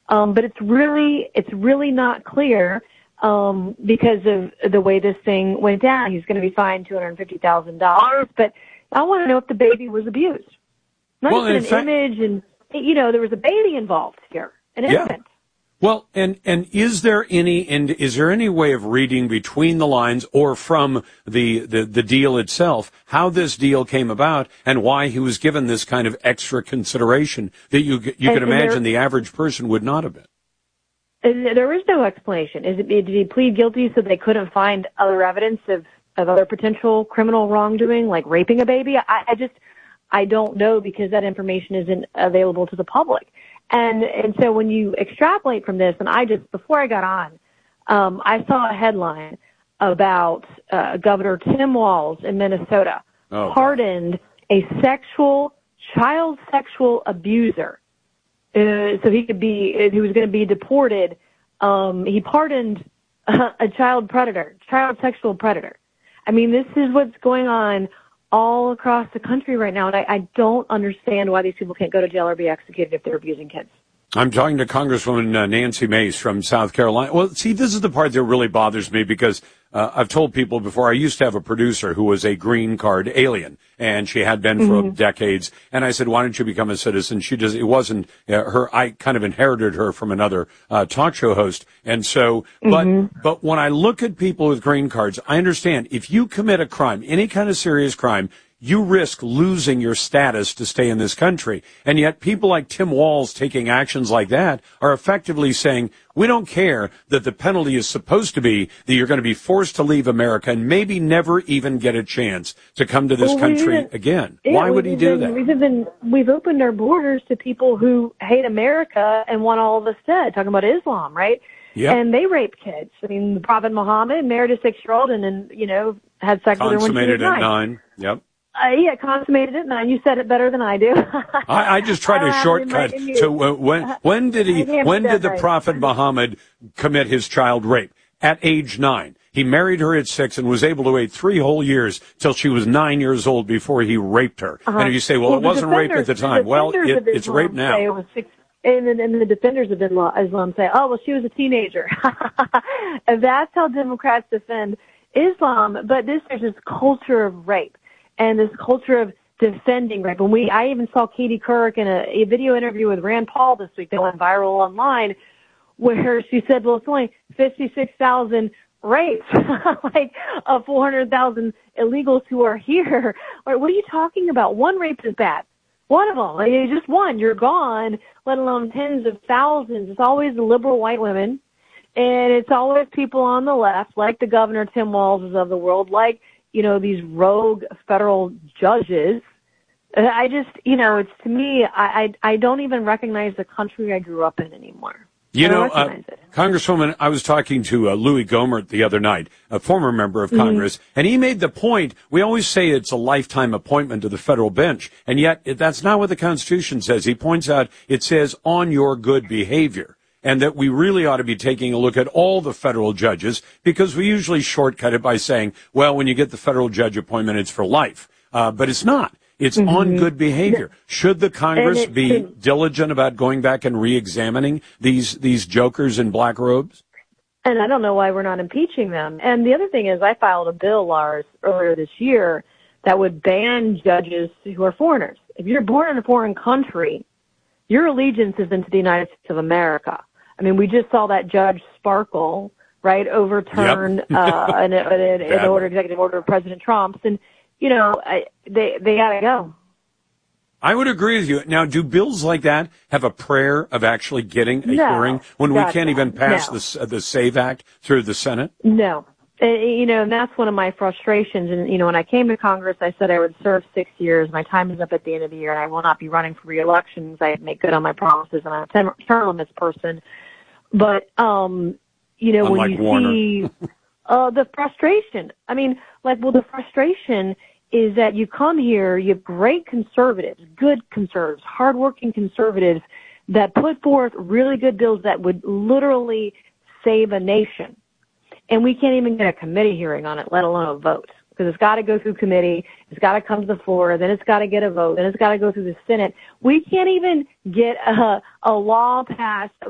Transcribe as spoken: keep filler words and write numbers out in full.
Um, but it's really, it's really not clear, um, because of the way this thing went down. He's going to be fined two hundred fifty thousand dollars, but I want to know if the baby was abused. Not well, just an fact, image, and, you know, there was a baby involved here, an yeah. infant. Well, and, and is there any, and is there any way of reading between the lines or from the, the, the deal itself, how this deal came about and why he was given this kind of extra consideration that you, you can imagine there, the average person would not have been? There is no explanation. Is it, did he plead guilty so they couldn't find other evidence of, of other potential criminal wrongdoing, like raping a baby? I, I just, I don't know, because that information isn't available to the public. And, and so when you extrapolate from this, and I just, before I got on, um, I saw a headline about, uh, Governor Tim Walz in Minnesota oh, pardoned a sexual, child sexual abuser. Uh, so he could be, he was going to be deported. Um, he pardoned a, a child predator, child sexual predator. I mean, this is what's going on all across the country right now, and I, I don't understand why these people can't go to jail or be executed if they're abusing kids. I'm talking to Congresswoman uh, Nancy Mace from South Carolina. Well, see, this is the part that really bothers me, because uh, I've told people before, I used to have a producer who was a green card alien, and she had been for mm-hmm. decades. And I said, why don't you become a citizen? She just, it wasn't uh, her, I kind of inherited her from another uh, talk show host. And so, but, mm-hmm. but when I look at people with green cards, I understand if you commit a crime, any kind of serious crime, you risk losing your status to stay in this country. And yet people like Tim Walz taking actions like that are effectively saying, we don't care that the penalty is supposed to be that you're going to be forced to leave America and maybe never even get a chance to come to this well, country even, again. Yeah, Why would he do been, that? We've, been, we've opened our borders to people who hate America and want all of us dead, talking about Islam, right? Yep. And they rape kids. I mean, the Prophet Muhammad married a six-year-old and then, you know, had sex with her when she was Consummated nine. at nine. Yep. Uh, yeah, consummated at nine. You said it better than I do. I, I just tried a shortcut to uh, when when did he when did the right. Prophet Muhammad commit his child rape? At age nine. He married her at six and was able to wait three whole years till she was nine years old before he raped her. Uh-huh. And if you say, well, well it wasn't rape at the time. The well, it, it's rape now. It was six, and, and the defenders of Islam say, oh, well, she was a teenager. And that's how Democrats defend Islam. But this, there's this culture of rape. And this culture of defending rape. When we, I even saw Katie Couric in a, a video interview with Rand Paul this week that went viral online, where she said, well, it's only fifty-six thousand rapes, like uh, four hundred thousand illegals who are here. Or what are you talking about? One rape is bad. One of them. Like, just one. You're gone, let alone tens of thousands. It's always the liberal white women. And it's always people on the left, like the Governor Tim Walz's of the world, like, you know, these rogue federal judges. I just, you know, it's to me, I, I, I don't even recognize the country I grew up in anymore. You know, uh, Congresswoman, I was talking to uh, Louis Gohmert the other night, a former member of Congress, mm-hmm. and he made the point, we always say it's a lifetime appointment to the federal bench, and yet that's not what the Constitution says. He points out it says on your good behavior. And that we really ought to be taking a look at all the federal judges, because we usually shortcut it by saying, well, when you get the federal judge appointment, it's for life. Uh, but it's not. It's mm-hmm. on good behavior. Should the Congress it, be it, diligent about going back and re-examining these, these jokers in black robes? And I don't know why we're not impeaching them. And the other thing is, I filed a bill, Lars, earlier this year that would ban judges who are foreigners. If you're born in a foreign country, your allegiance is into the United States of America. I mean, we just saw that Judge Sparkle, right, overturn yep. uh, an, an, an order, executive order of President Trump's, and you know, I, they they gotta go. I would agree with you. Now, do bills like that have a prayer of actually getting a no, hearing when we can't even pass no. the the SAVE Act through the Senate? No. And, you know, and that's one of my frustrations. And, you know, when I came to Congress, I said I would serve six years. My time is up at the end of the year, and I will not be running for re-elections. I make good on my promises, and I'm a term, term limits person. But, um, you know, Unlike when you Warner. see uh, the frustration, I mean, like, well, the frustration is that you come here, you have great conservatives, good conservatives, hardworking conservatives that put forth really good bills that would literally save a nation. And we can't even get a committee hearing on it, let alone a vote. Because it's got to go through committee, it's got to come to the floor, then it's got to get a vote, then it's got to go through the Senate. We can't even get a, a law passed